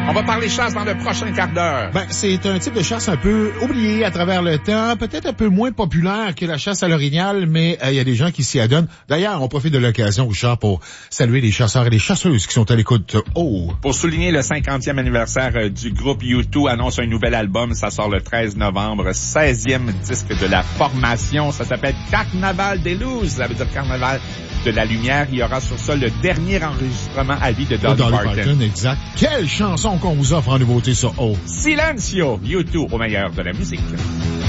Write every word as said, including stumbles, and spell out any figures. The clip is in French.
On va parler chasse dans le prochain quart d'heure. Ben, c'est un type de chasse un peu oublié à travers le temps, peut-être un peu moins populaire que la chasse à l'orignal, mais il euh, y a des gens qui s'y adonnent. D'ailleurs, on profite de l'occasion, Richard, pour saluer les chasseurs et les chasseuses qui sont à l'écoute. Oh! Pour souligner le cinquantième anniversaire euh, du groupe U deux, annonce un nouvel album. Ça sort le treize novembre. seizième disque de la formation. Ça s'appelle Carnaval des Luz. Ça veut dire Carnaval de la lumière. Il y aura sur ça le dernier enregistrement à vie de Dolly Parton. Parton. Exact. Quelle chanson qu'on vous offre en nouveauté sur O. Silencio, U deux au meilleur de la musique.